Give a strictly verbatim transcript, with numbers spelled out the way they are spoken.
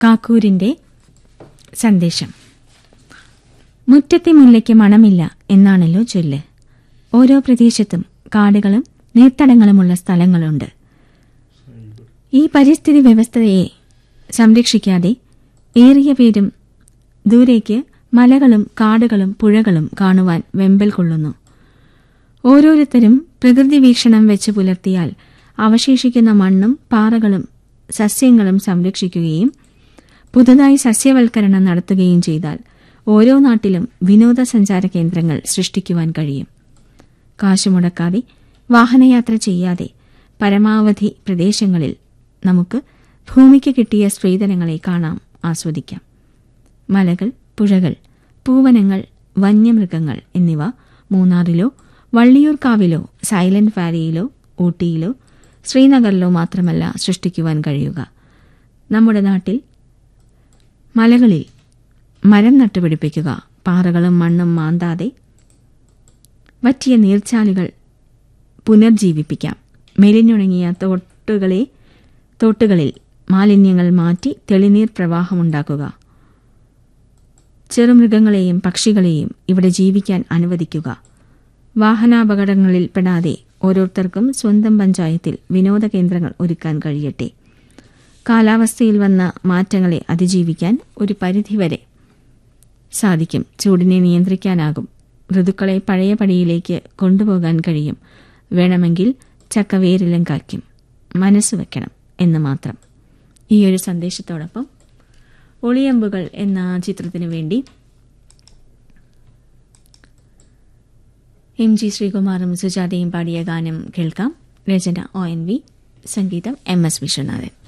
കാക്കൂരിന്റെ സന്ദേശം. മുറ്റത്തെ മുല്ലയ്ക്ക് മണമില്ല എന്നാണല്ലോ ചൊല്ല്. ഓരോ പ്രദേശത്തും കാടുകളും നീർത്തടങ്ങളുമുള്ള സ്ഥലങ്ങളുണ്ട്. ഈ പരിസ്ഥിതി വ്യവസ്ഥയെ സംരക്ഷിക്കാതെ ഏറിയ പേരും ദൂരേക്ക് മലകളും കാടുകളും പുഴകളും കാണുവാൻ വെമ്പൽ കൊള്ളുന്നു. ഓരോരുത്തരും പ്രകൃതി വീക്ഷണം വെച്ച് പുലർത്തിയാൽ അവശേഷിക്കുന്ന മണ്ണും പാറകളും സസ്യങ്ങളും സംരക്ഷിക്കുകയും പുതുതായി സസ്യവൽക്കരണം നടത്തുകയും ചെയ്താൽ ഓരോ നാട്ടിലും വിനോദസഞ്ചാര കേന്ദ്രങ്ങൾ സൃഷ്ടിക്കുവാൻ കഴിയും. കാശുമുടക്കാതെ വാഹനയാത്ര ചെയ്യാതെ പരമാവധി പ്രദേശങ്ങളിൽ നമുക്ക് ഭൂമിക്ക് കിട്ടിയ സ്ത്രീധനങ്ങളെ കാണാം, ആസ്വദിക്കാം. മലകൾ, പുഴകൾ, പൂവനങ്ങൾ, വന്യമൃഗങ്ങൾ എന്നിവ മൂന്നാറിലോ വള്ളിയൂർക്കാവിലോ സൈലന്റ് വാലിയിലോ ഊട്ടിയിലോ ശ്രീനഗറിലോ മാത്രമല്ല സൃഷ്ടിക്കുവാൻ കഴിയുക. നമ്മുടെ നാട്ടിൽ മലകളിൽ മരം നട്ടുപിടിപ്പിക്കുക, പാറകളും മണ്ണും മാന്താതെ വറ്റിയ നീർച്ചാലുകൾ പുനർജീവിപ്പിക്കാം. മെലിഞ്ഞുണങ്ങിയ തോട്ടുകളെ തോട്ടുകളിൽ മാലിന്യങ്ങൾ മാറ്റി തെളിനീർ പ്രവാഹമുണ്ടാക്കുക. ചെറുമൃഗങ്ങളെയും പക്ഷികളെയും ഇവിടെ ജീവിക്കാൻ അനുവദിക്കുക. വാഹനാപകടങ്ങളിൽ പെടാതെ ഓരോരുത്തർക്കും സ്വന്തം പഞ്ചായത്തിൽ വിനോദ കേന്ദ്രങ്ങൾ ഒരുക്കാൻ കഴിയട്ടെ. കാലാവസ്ഥയിൽ വന്ന മാറ്റങ്ങളെ അതിജീവിക്കാൻ ഒരു പരിധിവരെ സാധിക്കും. ചൂടിനെ നിയന്ത്രിക്കാനാകും. ഋതുക്കളെ പഴയ പടിയിലേക്ക് കൊണ്ടുപോകാൻ കഴിയും. വേണമെങ്കിൽ ചക്ക വേരിലും കായ്ക്കും. മനസ്സ് വയ്ക്കണം എന്ന് മാത്രം. ഈ ഒരു സന്ദേശത്തോടൊപ്പം ഒളിയമ്പുകൾ എന്ന ചിത്രത്തിനു വേണ്ടി എം ജി ശ്രീകുമാറും സുജാതയും പാടിയ ഗാനം കേൾക്കാം. രചന ഒ എൻ വി, സംഗീതം എം എസ് വിശ്വനാഥൻ.